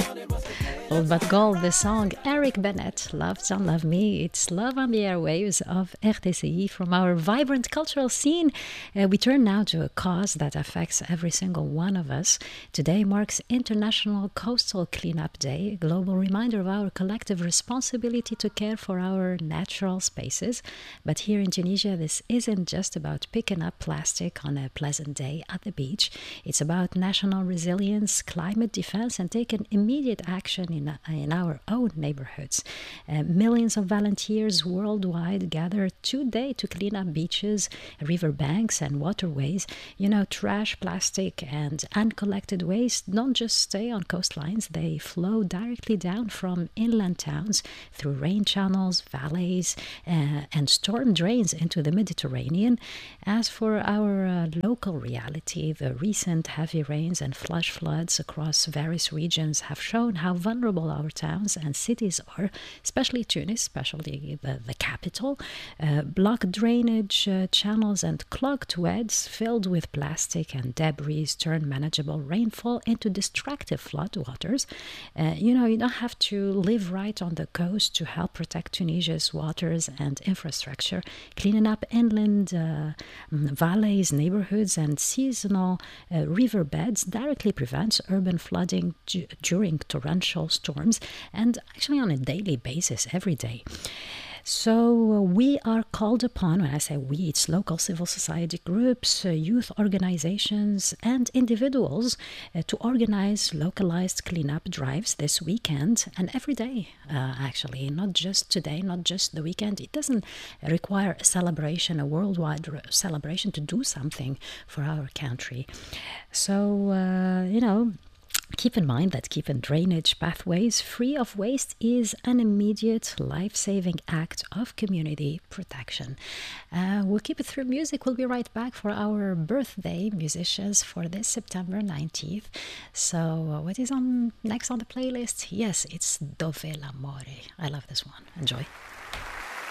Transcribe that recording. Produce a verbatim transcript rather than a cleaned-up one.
Old But Gold, the song Eric Bennett, Love Don't Love Me. It's Love on the Airwaves of R T C I from our vibrant cultural scene. Uh, we turn now to a cause that affects every single one of us. Today marks International Coastal Cleanup Day, a global reminder of our collective responsibility to care for our natural spaces. But here in Tunisia, this isn't just about picking up plastic on a pleasant day at the beach. It's about national resilience, climate defense, and taking immediate action in in our own neighborhoods. Uh, millions of volunteers worldwide gather today to clean up beaches, riverbanks, and waterways. You know, trash, plastic, and uncollected waste don't just stay on coastlines, they flow directly down from inland towns through rain channels, valleys, uh, and storm drains into the Mediterranean. As for our uh, local reality, the recent heavy rains and flash floods across various regions have shown how vulnerable our towns and cities are, especially Tunis, especially the, the capital. Uh, blocked drainage uh, channels and clogged weds filled with plastic and debris turn manageable rainfall into destructive floodwaters. Uh, you know, you don't have to live right on the coast to help protect Tunisia's waters and infrastructure. Cleaning up inland uh, valleys, neighborhoods, and seasonal uh, riverbeds directly prevents urban flooding d- during torrential storms, and actually on a daily basis every day. So uh, we are called upon, when I say we, it's local civil society groups, uh, youth organizations, and individuals uh, to organize localized cleanup drives this weekend and every day, uh, actually, not just today, not just the weekend. It doesn't require a celebration, a worldwide re- celebration to do something for our country. So, uh, you know, keep in mind that keeping drainage pathways free of waste is an immediate life-saving act of community protection. Uh, we'll keep it through music. We'll be right back for our birthday musicians for this September nineteenth. So uh, what is on next on the playlist? Yes, it's Dove l'amore. I love this one. Enjoy.